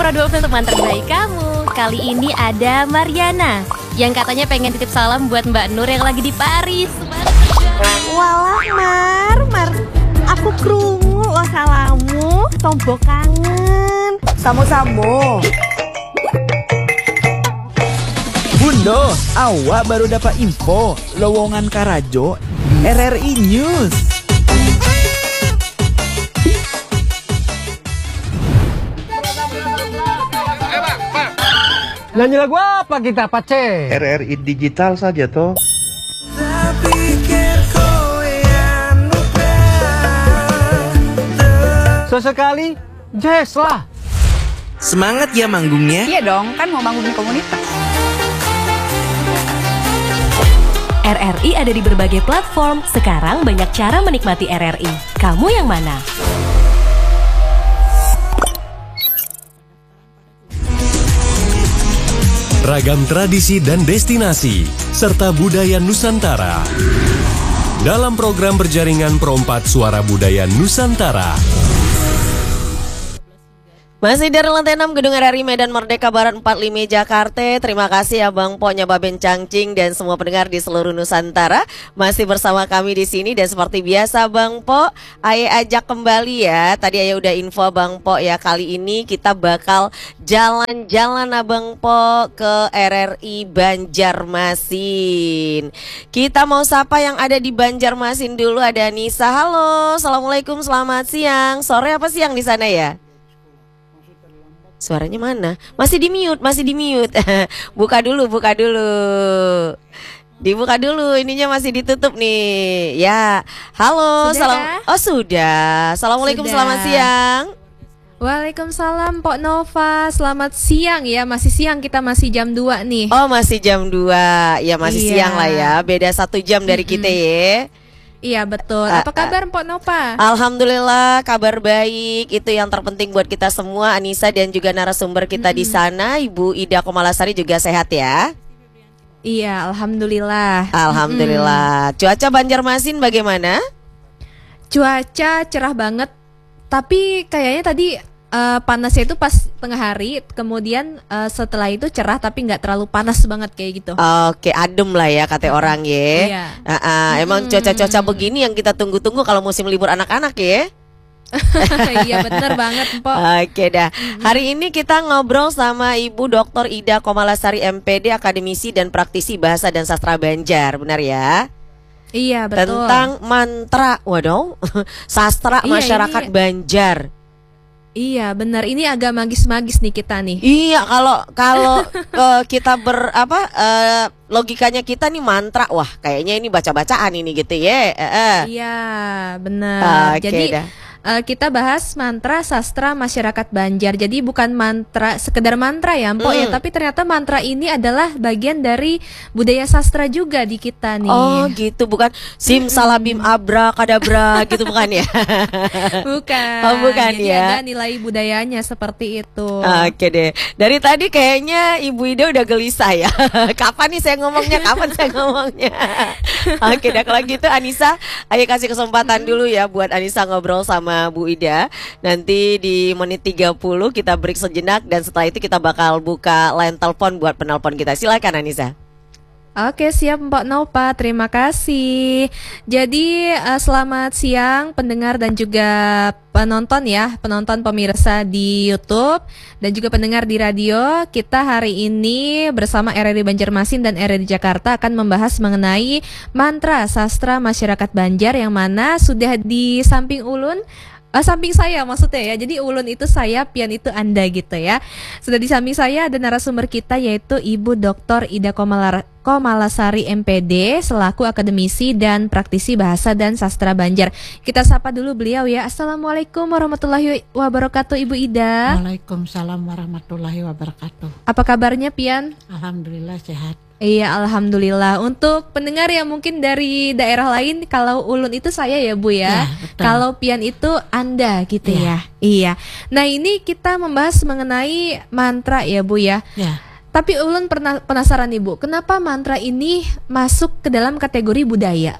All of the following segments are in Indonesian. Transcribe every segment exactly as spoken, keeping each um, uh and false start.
Pro dua puluh teman terbaik kamu. Kali ini ada Mariana yang katanya pengen titip salam buat Mbak Nur yang lagi di Paris. Walah Mar, Mar, aku krungu lo salamu, tombo kangen. Samu-samu. Bundo, awak baru dapat info lowongan Karajo R R I News. Nyanyi lagu apa kita, Pace? R R I digital saja toh. Sesekali jazz lah. Semangat ya manggungnya. Iya dong, kan mau bangun komunitas. R R I ada di berbagai platform. Sekarang banyak cara menikmati R R I. Kamu yang mana? Ragam tradisi dan destinasi, serta budaya Nusantara. Dalam program berjaringan Perompat Suara Budaya Nusantara. Masih dari lantai enam Gedung R R I Medan Merdeka Barat empat puluh lima Jakarta. Terima kasih Abang Po, Nyababen Cangcing dan semua pendengar di seluruh Nusantara masih bersama kami di sini. Dan seperti biasa Bang Po, Aye ajak kembali ya. Tadi Aye udah info Bang Po ya, kali ini kita bakal jalan-jalan Abang Po ke R R I Banjarmasin. Kita mau sapa yang ada di Banjarmasin dulu. Ada Nisa. Halo, Assalamualaikum, selamat siang. Sore apa siang di sana ya? Suaranya mana? Masih di mute, masih di mute. Buka dulu, buka dulu. Dibuka dulu, ininya masih ditutup nih. Ya, halo, sudah salam. kah? Oh sudah. Assalamualaikum, Sudah. selamat siang. Waalaikumsalam Pok Nova, selamat siang ya, masih siang, kita masih jam dua nih. Oh masih jam dua, ya masih Iya. siang lah ya. Beda satu jam dari kita ya. Iya betul, Ah, apa kabar Pok Nova? Alhamdulillah kabar baik, itu yang terpenting buat kita semua. Anissa dan juga narasumber kita di sana, Ibu Ida Komalasari juga sehat ya? Iya, Alhamdulillah. Alhamdulillah. Cuaca Banjarmasin bagaimana? Cuaca cerah banget, tapi kayaknya tadi eh, panasnya itu pas tengah hari, kemudian eh, setelah itu cerah tapi nggak terlalu panas banget kayak gitu. Oke, adem lah ya kata orang ya. Iya. Ah, ah, emang cuaca-cuaca begini yang kita tunggu-tunggu kalau musim libur anak-anak ya. Iya bener banget Pok. Oke dah. Hari ini kita ngobrol sama Ibu Doktor Ida Komalasari M P D, akademisi dan praktisi bahasa dan sastra Banjar, benar ya? Iya betul. Tentang mantra, waduh, sastra Iya, masyarakat ini- Banjar. Iya benar, ini agak magis-magis nih kita nih. Iya, kalau kalau eh, kita ber apa eh, logikanya kita nih mantra, wah kayaknya ini baca-bacaan ini gitu ya. Eh, eh. Iya benar. Oke Jadi dah. eh, kita bahas mantra sastra masyarakat Banjar. Jadi bukan mantra sekedar mantra ya Mpok ya, Hmm. tapi ternyata mantra ini adalah bagian dari budaya sastra juga di kita nih. Oh gitu, bukan simsalabim abra kadabra gitu bukan ya? Bukan. Oh, bukan Jadi ya. ada nilai budayanya seperti itu. Oke deh. Dari tadi kayaknya Ibu Ida udah gelisah ya. Kapan nih saya ngomongnya? Kapan saya ngomongnya? Oke dah, kalau gitu Anissa, ayo kasih kesempatan dulu ya buat Anissa ngobrol sama Bu Ida. Nanti di menit tiga puluh kita break sejenak dan setelah itu kita bakal buka line telepon buat penelpon kita. Silakan Anissa. Oke siap Mbak Nova, terima kasih. Jadi eh, selamat siang pendengar dan juga penonton ya, penonton pemirsa di YouTube dan juga pendengar di radio. Kita hari ini bersama R R I Banjarmasin dan R R I Jakarta akan membahas mengenai mantra sastra masyarakat Banjar yang mana sudah di samping ulun. Ah, samping saya maksudnya ya. Jadi ulun itu saya, pian itu Anda gitu ya. Sudah di samping saya ada narasumber kita yaitu Ibu Doktor Ida Komalar Komalasari M P D selaku akademisi dan praktisi bahasa dan sastra Banjar. Kita sapa dulu beliau ya. Assalamualaikum warahmatullahi wabarakatuh Ibu Ida. Waalaikumsalam warahmatullahi wabarakatuh. Apa kabarnya pian? Alhamdulillah sehat. Iya, alhamdulillah. Untuk pendengar yang mungkin dari daerah lain, kalau ulun itu saya ya Bu ya. Ya, betul. Kalau pian itu Anda gitu Ya. ya. Iya. Nah, ini kita membahas mengenai mantra ya Bu ya. Ya. Tapi ulun pernah penasaran nih Bu, kenapa mantra ini masuk ke dalam kategori budaya?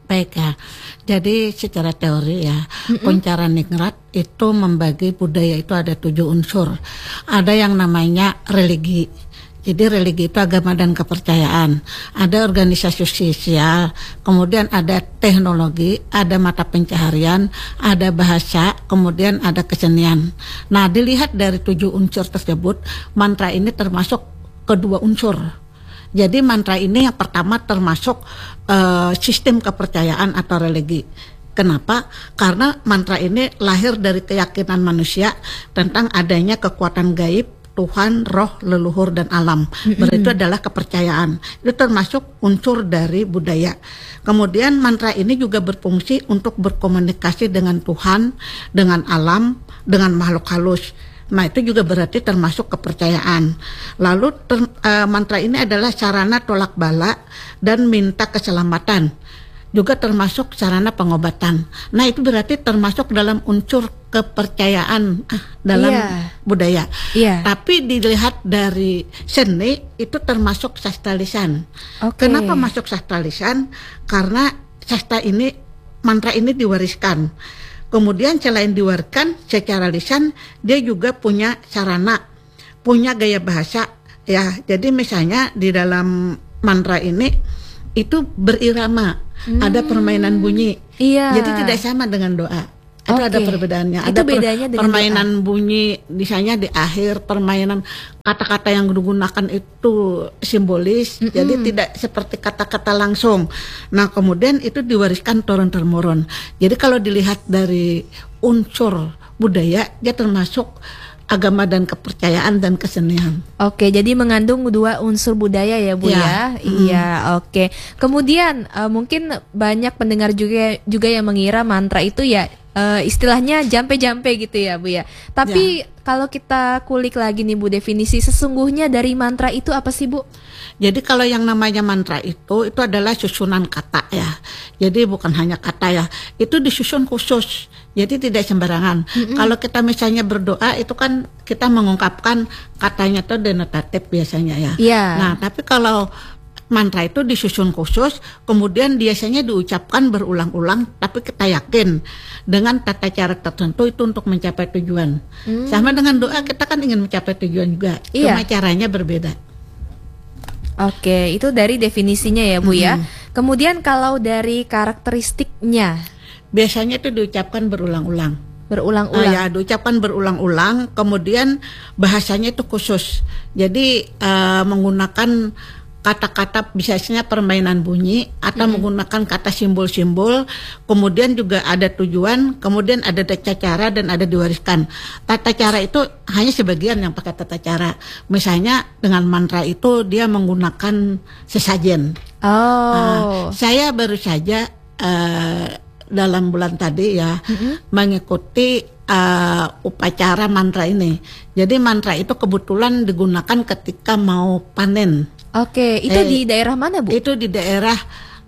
Baik ya. Jadi secara teori ya, mm-hmm. Kunchara Ningrat itu membagi budaya itu ada tujuh unsur. Ada yang namanya religi. Jadi religi itu agama dan kepercayaan. Ada organisasi sosial, kemudian ada teknologi, ada mata pencaharian, ada bahasa, kemudian ada kesenian. Nah, dilihat dari tujuh unsur tersebut, mantra ini termasuk kedua unsur. Jadi mantra ini yang pertama termasuk uh, sistem kepercayaan atau religi. Kenapa? Karena mantra ini lahir dari keyakinan manusia tentang adanya kekuatan gaib, Tuhan, roh, leluhur, dan alam. Mm-hmm. Berarti itu adalah kepercayaan. Itu termasuk unsur dari budaya. Kemudian mantra ini juga berfungsi untuk berkomunikasi dengan Tuhan, dengan alam, dengan makhluk halus. Nah, itu juga berarti termasuk kepercayaan. Lalu ter, uh, mantra ini adalah sarana tolak bala dan minta keselamatan. Juga termasuk sarana pengobatan. Nah, itu berarti termasuk dalam unsur kepercayaan dalam yeah. budaya. Yeah. Tapi dilihat dari seni itu termasuk sastra lisan. Okay. Kenapa masuk sastra lisan? Karena sastra ini, mantra ini diwariskan. Kemudian selain diwariskan secara lisan, dia juga punya sarana, punya gaya bahasa. Ya, jadi misalnya di dalam mantra ini itu berirama, hmm. ada permainan bunyi. Iya. Jadi tidak sama dengan doa. Itu okay. ada perbedaannya. Itu ada bedanya per, permainan doa. Bunyi, misalnya di akhir permainan kata-kata yang digunakan itu simbolis, mm-hmm. jadi tidak seperti kata-kata langsung. Nah, kemudian itu diwariskan turun-temurun. Jadi kalau dilihat dari unsur budaya, dia termasuk agama dan kepercayaan dan kesenian. Oke, jadi mengandung dua unsur budaya ya, Bu ya. ya? Mm. Iya, oke. Kemudian uh, mungkin banyak pendengar juga juga yang mengira mantra itu ya uh, istilahnya jampe-jampe gitu ya, Bu ya. Tapi ya. Kalau kita kulik lagi nih, Bu, definisi sesungguhnya dari mantra itu apa sih, Bu? Jadi kalau yang namanya mantra itu itu adalah susunan kata ya. Jadi bukan hanya kata ya. Itu disusun khusus. Jadi tidak sembarangan. Mm-hmm. Kalau kita misalnya berdoa itu kan kita mengungkapkan katanya itu denotatif biasanya ya. Yeah. Nah, tapi kalau mantra itu disusun khusus, kemudian biasanya diucapkan berulang-ulang, tapi kita yakin dengan tata cara tertentu itu untuk mencapai tujuan. Mm. Sama dengan doa, kita kan ingin mencapai tujuan juga. Yeah. Cuma caranya berbeda. Oke, itu dari definisinya ya, Bu mm-hmm. ya. Kemudian kalau dari karakteristiknya, biasanya itu diucapkan berulang-ulang. Berulang-ulang. Uh, ya, diucapkan berulang-ulang. Kemudian bahasanya itu khusus. Jadi uh, menggunakan kata-kata biasanya permainan bunyi atau hmm. menggunakan kata simbol-simbol. Kemudian juga ada tujuan. Kemudian ada tata cara dan ada diwariskan. Tata cara itu hanya sebagian yang pakai tata cara. Misalnya dengan mantra itu dia menggunakan sesajen. Oh. Uh, saya baru saja uh, dalam bulan tadi ya mm-hmm. mengikuti uh, upacara mantra ini. Jadi mantra itu kebetulan digunakan ketika mau panen. Oke, itu eh, di daerah mana, Bu? Itu di daerah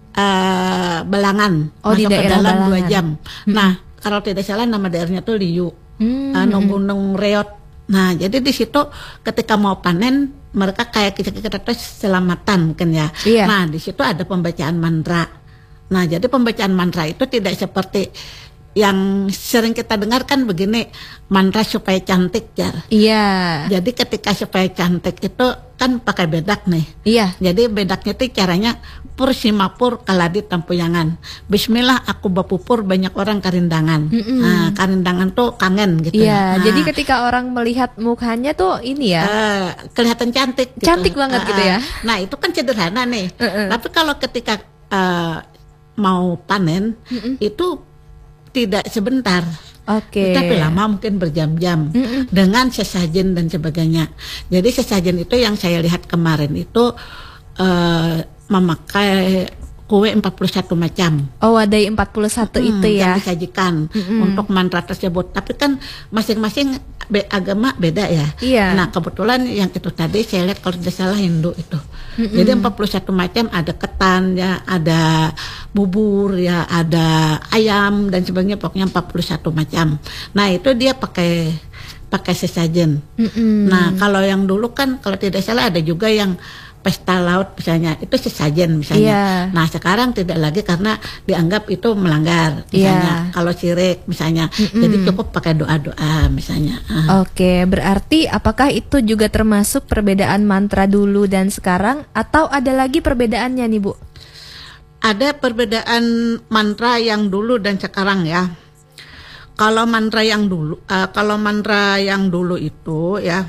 uh, Belangan. Oh, di daerah Belangan. dua jam. Mm-hmm. Nah, kalau tidak salah nama daerahnya tuh Liu. Mm-hmm. Uh, Gunung Reot. Nah, jadi di situ ketika mau panen mereka kayak kita-kita terus selamatan kan ya. Iya. Nah, di situ ada pembacaan mantra. Nah, jadi pembacaan mantra itu tidak seperti yang sering kita dengarkan begini, mantra supaya cantik ya. Iya. Jadi ketika supaya cantik itu kan pakai bedak nih. Iya. Jadi bedaknya itu caranya pur simapur kaladi tampuyangan. Bismillah aku bapupur banyak orang karindangan. Mm-mm. Nah, karindangan tuh kangen gitu. Iya. Nah, jadi ketika orang melihat mukanya tuh ini ya. Uh, kelihatan cantik. Gitu. Cantik banget uh, gitu ya. Nah, itu kan sederhana nih. Uh-uh. Tapi kalau ketika uh, mau panen mm-mm. itu tidak sebentar, okay. tapi lama mungkin berjam-jam mm-mm. dengan sesajen dan sebagainya. Jadi sesajen itu yang saya lihat kemarin itu uh, memakai kue empat puluh satu macam. Oh, ada empat puluh satu hmm, itu ya. Yang disajikan mm-hmm. untuk mantra tersebut. Tapi kan masing-masing be- agama beda ya. Iya. Nah, kebetulan yang itu tadi saya lihat kalau tidak salah Hindu itu. Mm-hmm. Jadi empat puluh satu macam, ada ketan ya, ada bubur ya, ada ayam dan sebagainya, pokoknya empat puluh satu macam. Nah, itu dia pakai pakai sesajen. Mm-hmm. Nah, kalau yang dulu kan kalau tidak salah ada juga yang pesta laut misalnya, itu sesajen misalnya. Yeah. Nah sekarang tidak lagi karena dianggap itu melanggar misalnya. Yeah. Kalau syirik misalnya, mm-mm. jadi cukup pakai doa-doa misalnya. Uh. Oke, berarti apakah itu juga termasuk perbedaan mantra dulu dan sekarang, atau ada lagi perbedaannya nih Bu? Ada perbedaan mantra yang dulu dan sekarang ya. Kalau mantra yang dulu, uh, kalau mantra yang dulu itu ya.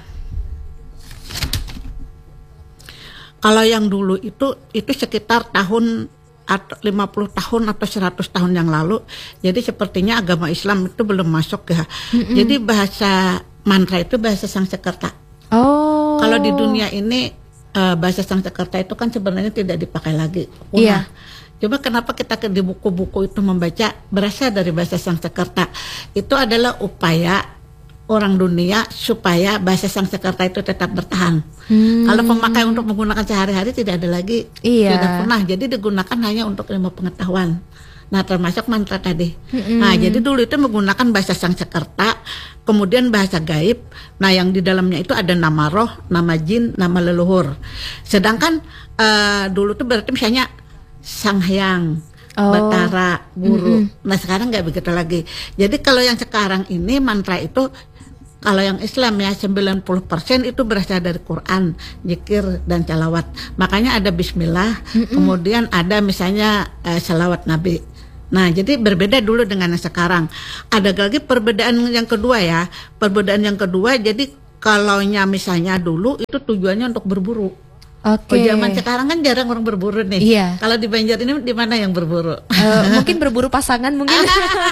Kalau yang dulu itu itu sekitar tahun atau lima puluh tahun atau seratus tahun yang lalu. Jadi sepertinya agama Islam itu belum masuk ya. Mm-mm. Jadi bahasa mantra itu bahasa Sanskerta. Oh. Kalau di dunia ini uh, bahasa Sanskerta itu kan sebenarnya tidak dipakai lagi. Iya. Coba kenapa kita ke di buku-buku itu membaca berasal dari bahasa Sanskerta. Itu adalah upaya orang dunia supaya bahasa Sanskerta itu tetap bertahan. Hmm. Kalau pemakai untuk menggunakan sehari-hari tidak ada lagi, iya. tidak pernah. Jadi digunakan hanya untuk ilmu pengetahuan. Nah termasuk mantra tadi. Hmm. Nah jadi dulu itu menggunakan bahasa Sanskerta, kemudian bahasa gaib. Nah yang di dalamnya itu ada nama roh, nama jin, nama leluhur. Sedangkan uh, dulu itu berarti misalnya Sang Hyang, oh. Batara, Guru. Mm-hmm. Nah sekarang nggak begitu lagi. Jadi kalau yang sekarang ini mantra itu, kalau yang Islam ya sembilan puluh persen itu berasal dari Quran, zikir dan salawat. Makanya ada Bismillah, mm-hmm. kemudian ada misalnya eh, salawat Nabi. Nah jadi berbeda dulu dengan yang sekarang. Ada lagi perbedaan yang kedua ya. Perbedaan yang kedua, jadi kalau misalnya dulu itu tujuannya untuk berburu. Oke. Okay. Oh, zaman sekarang kan jarang orang berburu nih. Iya. Kalau di Banjar ini di mana yang berburu? Uh, mungkin berburu pasangan mungkin.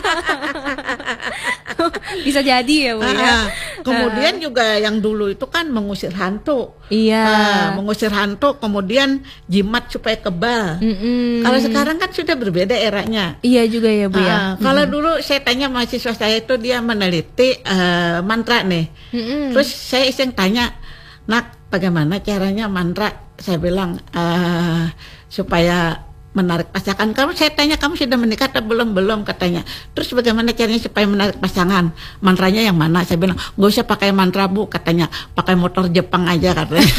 Bisa jadi ya Bu ya. Kemudian uh. juga yang dulu itu kan mengusir hantu. Iya. Uh, mengusir hantu, kemudian jimat supaya kebal. Mm-mm. Kalau sekarang kan sudah berbeda eranya. Iya juga ya Bu uh, ya. Kalau mm. dulu saya tanya mahasiswa saya itu dia meneliti uh, mantra nih. Mm-mm. Terus saya iseng tanya, "Nak, bagaimana caranya mantra?" Saya bilang uh, supaya menarik pasangan. Kamu, saya tanya, kamu sudah menikah atau belum? Belum katanya. Terus bagaimana caranya supaya menarik pasangan? Mantranya yang mana? Saya bilang gak usah pakai mantra Bu, katanya pakai motor Jepang aja katanya.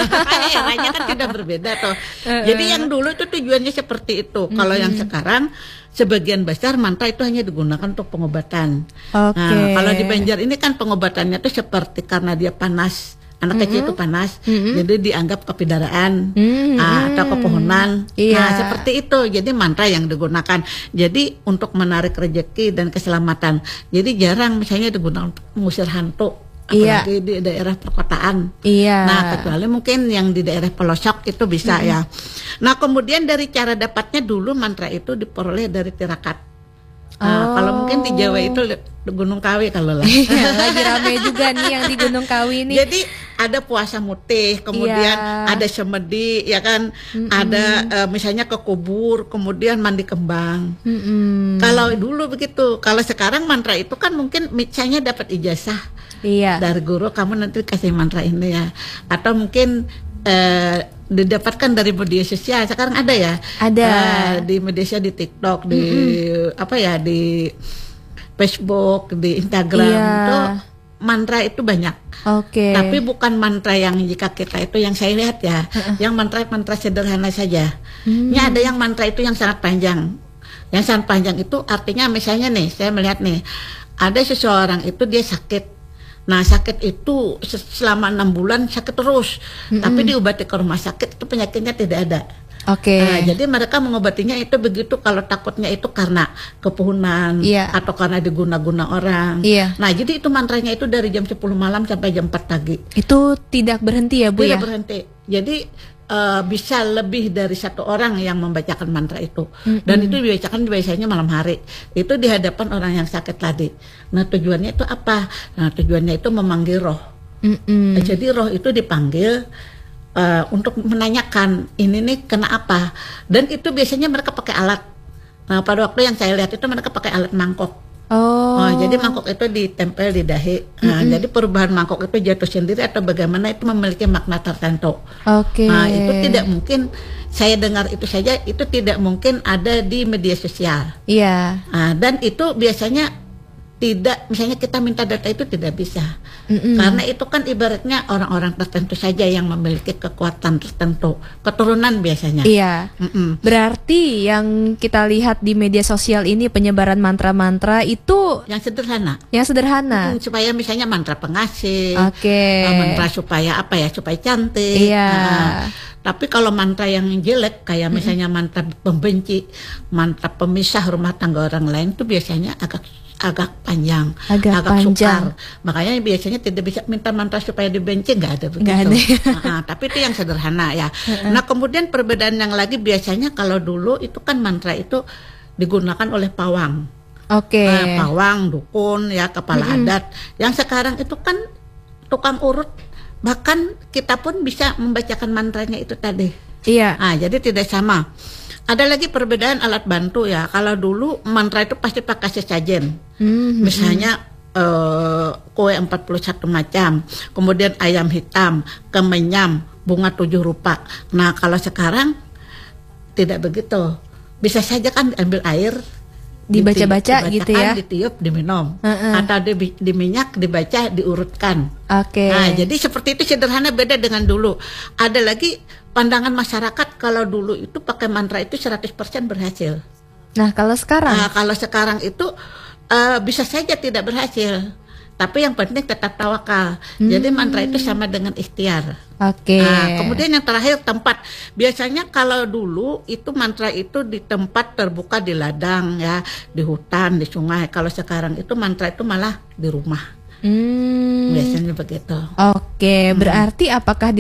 Eranya kan sudah berbeda tuh. Jadi yang dulu itu tujuannya seperti itu. Mm-hmm. Kalau yang sekarang sebagian besar mantra itu hanya digunakan untuk pengobatan. Okay. Nah, kalau di Banjar ini kan pengobatannya itu seperti karena dia panas. Anak mm-hmm. kecil itu panas, mm-hmm. jadi dianggap kepidaraan mm-hmm. uh, atau kepohonan. Iya. Nah seperti itu. Jadi mantra yang digunakan. Jadi untuk menarik rezeki dan keselamatan. Jadi jarang misalnya digunakan untuk mengusir hantu, apalagi iya. di daerah perkotaan. Iya. Nah kecuali mungkin yang di daerah pelosok itu bisa mm-hmm. ya. Nah kemudian dari cara dapatnya dulu mantra itu diperoleh dari tirakat. Nah, oh. Kalau mungkin di Jawa itu Gunung Kawi kalau lah. Lagi rame juga nih yang di Gunung Kawi ini. Jadi ada puasa mutih, kemudian yeah. ada semedi, ya kan, mm-mm. ada uh, misalnya ke kubur, kemudian mandi kembang. Mm-mm. Kalau dulu begitu, kalau sekarang mantra itu kan mungkin misalnya dapat ijazah yeah. dari guru, kamu nanti kasih mantra ini ya, atau mungkin uh, didapatkan dari media sosial. Sekarang ada ya, ada uh, di media sosial, di TikTok, di mm-hmm. apa ya, di Facebook, di Instagram, yeah. itu mantra itu banyak. Oke. Okay. Tapi bukan mantra yang jika kita itu yang saya lihat ya, uh-uh. yang mantra-mantra sederhana saja. Hmm. Ini ada yang mantra itu yang sangat panjang. Yang sangat panjang itu artinya misalnya nih, saya melihat nih, ada seseorang itu dia sakit. Nah sakit itu selama enam bulan sakit terus, mm-hmm. tapi diobati ke rumah sakit itu penyakitnya tidak ada. Oke. Okay. Nah, jadi mereka mengobatinya itu begitu kalau takutnya itu karena kepuhunan yeah. atau karena diguna-guna orang. Yeah. Nah jadi itu mantranya itu dari jam sepuluh malam sampai jam empat pagi. Itu tidak berhenti ya Bu tidak ya? Tidak berhenti. Jadi uh, bisa lebih dari satu orang yang membacakan mantra itu. Mm-hmm. Dan itu dibacakan biasanya malam hari. Itu di hadapan orang yang sakit tadi. Nah tujuannya itu apa? Nah tujuannya itu memanggil roh. Mm-hmm. Nah, jadi roh itu dipanggil Uh, untuk menanyakan ini nih kena apa, dan itu biasanya mereka pakai alat. Nah pada waktu yang saya lihat itu mereka pakai alat mangkok. Oh. Nah, jadi mangkok itu ditempel di dahi. Nah, mm-hmm. jadi perubahan mangkok itu jatuh sendiri atau bagaimana itu memiliki makna tertentu. Oke. Okay. Nah itu tidak mungkin saya dengar itu saja, itu tidak mungkin ada di media sosial. Iya. Yeah. Nah, dan itu biasanya tidak, misalnya kita minta data itu tidak bisa. Mm-mm. Karena itu kan ibaratnya orang-orang tertentu saja yang memiliki kekuatan tertentu, keturunan biasanya. Iya. Mm-mm. Berarti yang kita lihat di media sosial ini penyebaran mantra-mantra itu yang sederhana. Yang sederhana. Hmm, supaya misalnya mantra pengasih, Oke. uh, mantra supaya apa ya, supaya cantik. Iya. Nah, tapi kalau mantra yang jelek kayak misalnya mantra pembenci, mantra pemisah rumah tangga orang lain itu biasanya agak agak panjang, Agak panjang. sukar. Makanya biasanya tidak bisa minta mantra supaya dibenci, nggak ada begitu. Nggak ada. Nah, tapi itu yang sederhana ya. Nah kemudian perbedaan yang lagi biasanya kalau dulu itu kan mantra itu digunakan oleh pawang. Oke. Nah, pawang, dukun, ya kepala Mm-mm. adat. Yang sekarang itu kan tukang urut, bahkan kita pun bisa membacakan mantranya itu tadi. Iya. Ah, jadi tidak sama. Ada lagi perbedaan alat bantu ya. Kalau dulu mantra itu pasti pakai sesajen. Mhm. Misalnya eh, kue empat puluh satu macam, kemudian ayam hitam, kemenyam, bunga tujuh rupa. Nah, kalau sekarang tidak begitu. Bisa saja kan ambil air, Dibaca-baca diti- gitu ya. dibacakan, ditiup, diminum. Heeh. Atau di, di minyak, dibaca, diurutkan. Oke. Nah, jadi seperti itu sederhana, beda dengan dulu. Ada lagi pandangan masyarakat kalau dulu itu pakai mantra itu seratus persen berhasil. Nah, kalau sekarang Nah, kalau sekarang itu eh, bisa saja tidak berhasil. Tapi yang penting tetap tawakal. Jadi mantra itu sama dengan ikhtiar. Oke. Nah, kemudian yang terakhir tempat. Biasanya kalau dulu itu mantra itu di tempat terbuka, di ladang ya, di hutan, di sungai. Kalau sekarang itu mantra itu malah di rumah. Hmm. Biasanya begitu. Oke, berarti apakah di